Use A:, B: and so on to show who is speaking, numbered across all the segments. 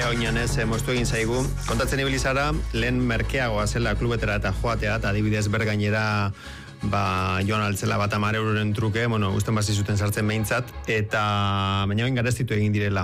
A: oinan ez, moztu egin zaigu. Kontatzen ibilizara, lehen merkeagoa zela klubetera eta joatea, eta adibidez bergainera joan altzela bat 10 euroren truke, usten basi zuten sartzen behintzat, eta baina oin garestitu egin direla.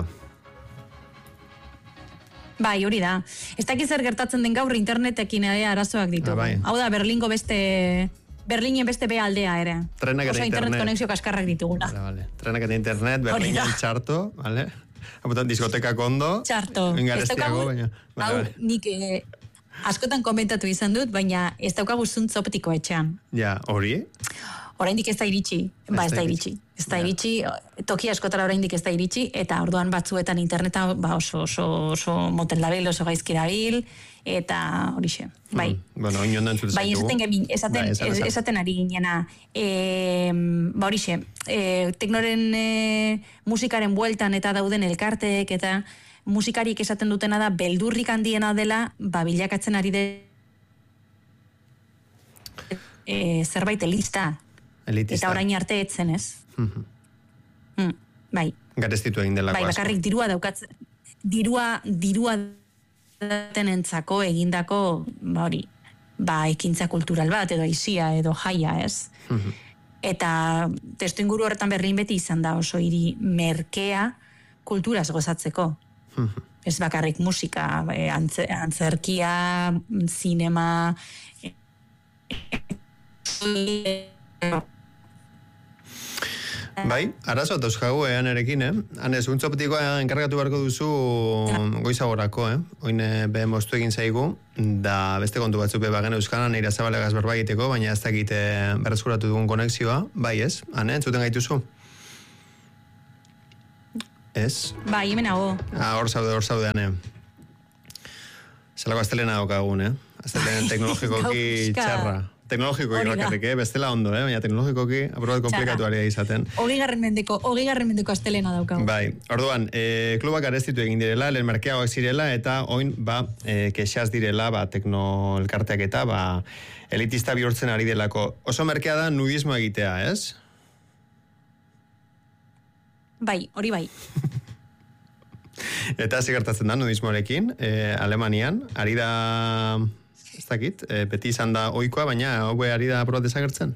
B: Bai, hori da. Ez dakit zer gertatzen den gaur internetekin arazoak ditu. Hau da, Berlinen beste be aldea ere.
A: Trenak eta
B: internet konexio kaskarrak dituguna.
A: Vale. Trenak eta internet, Berlinen txarto, vale? Aputan diskotekak ondo.
B: Txarto.
A: Ingarestiago, baina.
B: Hau, nik askotan komentatu izan dut, baina ez daukagu zuntz optiko etxean.
A: Ja, hori?
B: Oraindik ez da iritsi. Ez da iritsi. Toki askotara oraindik ez da iritsi, eta orduan batzuetan interneta oso motel dabil, oso gaizki dabil, eta horixe. Bai.
A: Bueno, oin entzuten
B: zaitu. Esaten ari ginena. Horixe. Teknoren musikaren bueltan eta dauden elkarteek, eta musikarik esaten dutena da, beldurrik handiena dela, bilakatzen ari zerbait elitista. Eta orain arte etzen, ez? Bai.
A: Garestitu egin delako.
B: Bai, bakarrik dirua daukatzen. Dirua tenentzako egindako, ekintza kultural bat, edo aizia, edo jaia, ez? Eta testu inguru horretan Berlin beti izan da oso hiri merkea kulturaz gozatzeko. Ez bakarrik musika, antzerkia, zinema,
A: Bai, arazo dauzkagu eanerekin, Hane, zuntzoptikoa enkargatu beharko duzu goizagorako, Oin be moztu egin zaigu, da beste kontu batzuk bagen euskanan Neira Zabalegaz berba egiteko, baina ez dakit berrezkuratu dugun konexioa, bai ez? Hane, entzuten gaituzu? Ez?
B: Bai, hemen hago.
A: Hor zaude, Hane. Zelako aztelena daukagun, Aztelen teknologikoki txarra. Teknologikoki bakarrik, bestela ondo, baina teknologikoki aprobat komplikatuaria izaten.
B: 20. mendeko astelena daukagu.
A: Bai, orduan, klubak arestitu egin direla, lehen merkeagoak zirela, eta oin, kexaz direla, tekno elkarteak eta, elitista bihurtzen ari delako. Oso merkea da nudismo egitea, ez?
B: Bai, hori bai.
A: Eta zigertatzen da nudismoarekin, Alemanian, ari da... Ez dakit, beti izan da oikoa, baina haue ari da aprobat desagertzen?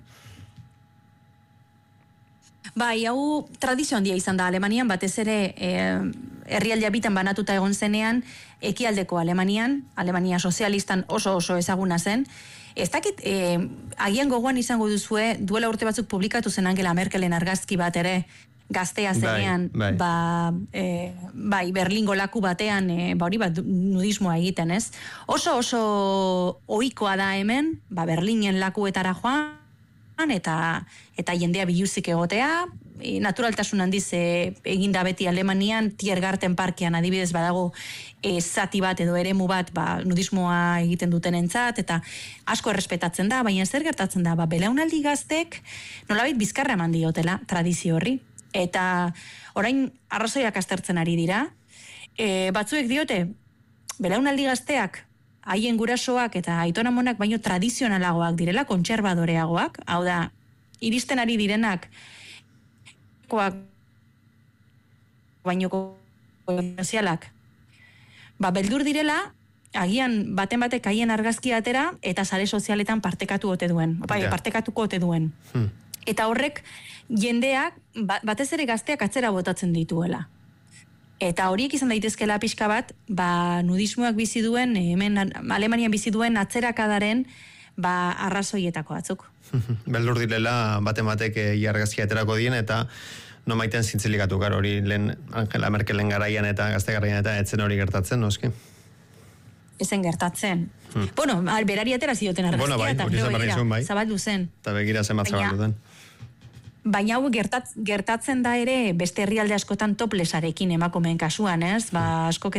B: Bai, hau tradizio handia izan da Alemanian, batez ere herrialdea bitan banatuta egon zenean, ekialdeko Alemania sozialistan oso ezaguna zen. Ez dakit, agian gogoan izango duzue, duela urte batzuk publikatu zen Angela Merkelen argazki bat ere, gaztea zenean, Berlingo laku batean, nudismoa egiten, ez? Oso ohikoa da hemen, Berlinen lakuetara joan, eta jendea biluzik egotea, naturaltasun handiz eginda beti Alemanian, Tiergarten parkean adibidez badago zati bat edo eremu bat nudismoa egiten duten entzat, eta asko errespetatzen da, baina zer gertatzen da, belaunaldi gaztek nolabait bizkarra eman diotela tradizio horri. Eta orain arrazoiak aztertzen ari dira. Batzuek diote, belaunaldi gazteak, haien gurasoak eta aitonamonak baino tradizionalagoak direla, kontserbadoreagoak, hau da, iristen ari direnak, baino kontzialak, beldur direla, agian baten batek haien argazki atera, eta sare sozialetan partekatuko ote duen. Eta horrek, jendeak, batez ere gazteak atzera botatzen dituela. Eta horiek izan daitezkela pixka bat, nudismoak bizi duen, hemen Alemanian bizi duen atzerakadaren, arrazoietako batzuk.
A: Beldur direla, batek argazki aterako dien, eta no maiten zintzilikatu, hori lehen Angela Merkelen garaian eta gazte garaian eta etzen hori gertatzen, noski?
B: Ezen gertatzen. Bueno, berari atera zioten argazkia, eta zabaldu zen.
A: Eta begira zenbat zabaldu den.
B: Baina hau gertatzen da ere beste herrialde askotan toplesarekin emakumeen kasuan, ez? Askok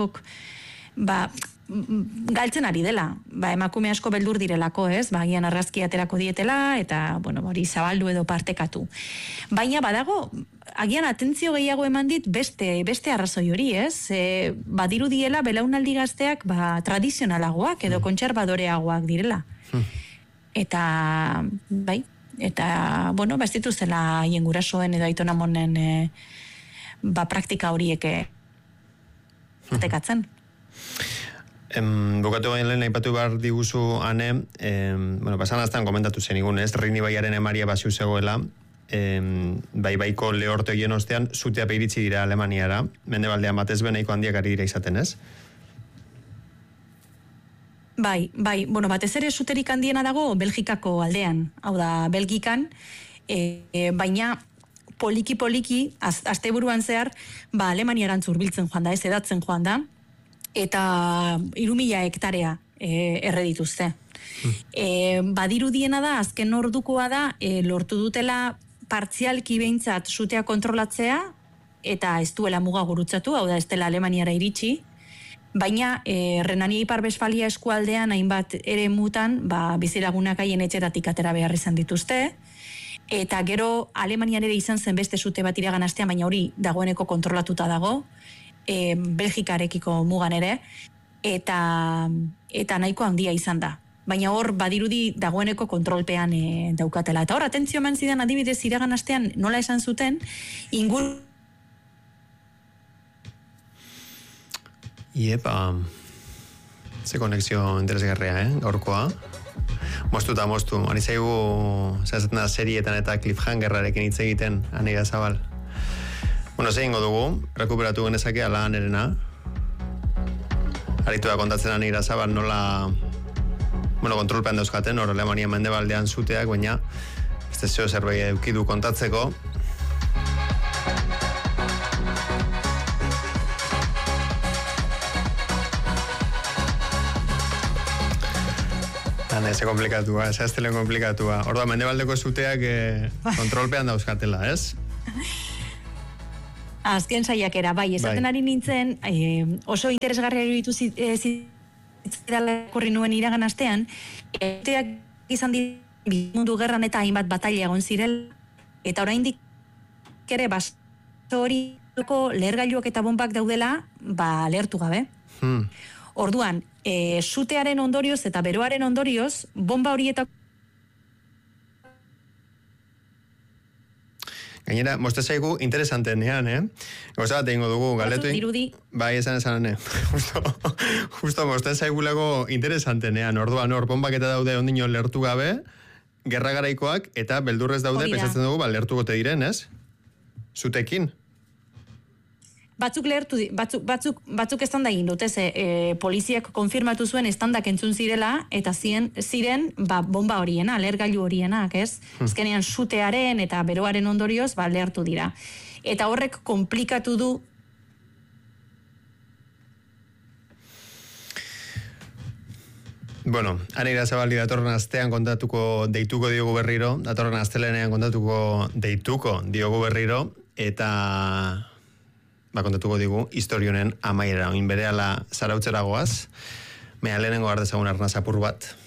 B: galtzen ari dela. Emakume asko beldur direlako, ez? Agian argazki aterako dietela, eta, hori zabaldu edo partekatu. Baina badago, agian atentzio gehiago eman dit beste arrazoi hori, ez? Badiru diela belaunaldi gazteak tradizionalagoak edo kontserbadoreagoak direla. Eta, eta, ez dituzela haien gurasoen edo aitonamonen praktika horiek atekatzen.
A: Bukatu baino lehen aipatu behar diguzu, Ane, pasan aztan komentatu zen igun, ez? Rini baiaren emaria basiu zegoela, baiko lehorte horien ostean, zutea peiritzi dira Alemaniara, mendebaldean batez beneiko handiak ari dira izaten, ez?
B: Bai, batez ere zuterik handiena dago Belgikako aldean, hau da, Belgikan, baina poliki, asteburuan zehar, Alemaniaran zurbiltzen joan da, ez edatzen joan da, eta 3.000 hektarea erredituzte. Badirudiena da, azken ordukoa da, lortu dutela partzialki behintzat zutea kontrolatzea, eta ez duela muga gurutzatu, hau da, ez dela Alemaniara iritsi, baina Renania Ipar-Westfalia eskualdean hainbat ere mutan, bizilagunak haien etxeratik atera behar izan dituzte, eta gero Alemanian ere izan zen beste zute bat iragan astean, baina hori dagoeneko kontrolatuta dago, Belgikarekiko mugan ere, eta nahiko handia izan da. Baina hor badirudi dagoeneko kontrolpean daukatela. Eta hor, atentzio eman zidan adibidez iragan astean nola esan zuten,
A: ze konexio interesgarria, gaurkoa. Mostu, ari zaigu, zazaten da serietan eta cliffhangerrarekin hitz egiten, Anira Zabal. Zein dugu, rekuperatu genezake ala anerena. Aritu da kontatzen Anira Zabal nola, kontrolpean dauzkaten, hor Alemania mendebaldean zuteak, baina ez zeo zerbait eukidu kontatzeko. Ze komplikatua, zehaztelen komplikatua. Orda, mendebaldeko zuteak kontrolpean dauzkatela, ez?
B: Azken saiakera, esaten ari nintzen, oso interesgarria iruditu zidala korri nuen iragan astean, zuteak izan mundu gerran eta hainbat bataila egon zirela, eta oraindik ere hori lehergailuak eta bombak daudela, lehertu gabe. Orduan, zutearen ondorioz eta beroaren ondorioz, bomba horietako...
A: Gainera, moste zaigu interesantenean, Gauza bat egingo dugu, galdetu... Bai, esan, Justo moste zaigulego interesantenean. Orduan, bombak eta daude ondino lertu gabe, gerra garaikoak, eta beldurrez daude, pensatzen dugu, lertu gote diren, ez? Zutekin.
B: Batzuk lehertu, batzuk estanda egin dute, poliziak konfirmatu zuen estandak entzun zirela, eta ziren bomba horiena, lehergailu horienak, ez? Azkenean zutearen eta beroaren ondorioz, lehertu dira. Eta horrek komplikatu du...
A: Anira Zabali datorren astean deituko diogu berriro, datorren astelenean deituko diogu berriro, eta... kontatuko digu, historionen amaiera. Oin berehala zarautzera goaz, lehenengo gardezagun arnaz apur bat.